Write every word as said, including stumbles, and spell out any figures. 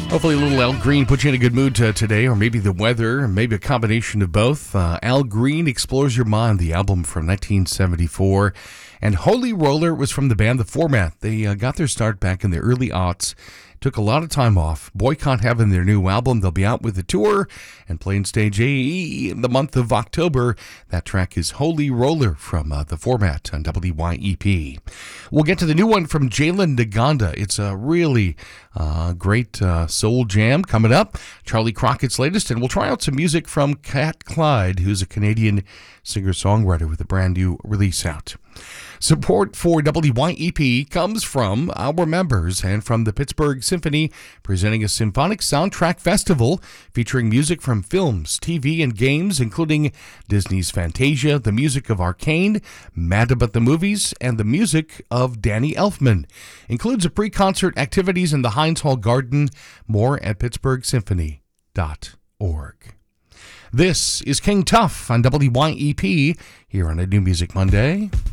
Hopefully a little Al Green puts you in a good mood uh, today, or maybe the weather, or maybe a combination of both. Uh, Al Green Explores Your Mind, the album from nineteen seventy-four. And Holy Roller was from the band The Format. They uh, got their start back in the early aughts. Took a lot of time off. Boycott Heaven, their new album. They'll be out with a tour and playing Stage A E in the month of October. That track is Holy Roller from uh, The Format on W Y E P. We'll get to the new one from Jalen Naganda. It's a really uh, great uh, soul jam coming up. Charlie Crockett's latest, and we'll try out some music from Kat Clyde, who's a Canadian singer-songwriter with a brand new release out. Support for W Y E P comes from our members and from the Pittsburgh Symphony, presenting a symphonic soundtrack festival featuring music from films, T V, and games, including Disney's Fantasia, the music of Arcane, Mad About the Movies, and the music of Danny Elfman. Includes a pre-concert activities in the Heinz Hall Garden. More at pittsburgh symphony dot org. This is King Tuff on W Y E P here on a New Music Monday.